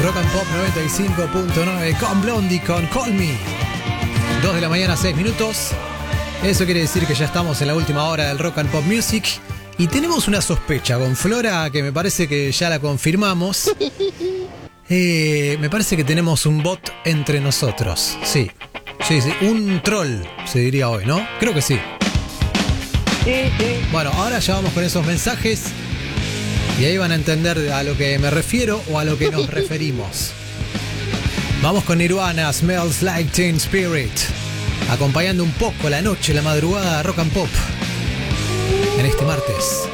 Rock and Pop 95.9 con Blondie con Call Me. 2 de la mañana, 6 minutos. Eso quiere decir que ya estamos en la última hora del Rock and Pop Music. Y tenemos una sospecha con Flora que me parece que ya la confirmamos. Me parece que tenemos un bot entre nosotros. Sí. Un troll, se diría hoy, ¿no? Creo que sí. Bueno, ahora ya vamos con esos mensajes. Y ahí van a entender a lo que me refiero o a lo que nos referimos. Vamos con Nirvana, Smells Like Teen Spirit. Acompañando un poco la noche, la madrugada, Rock and Pop. En este martes.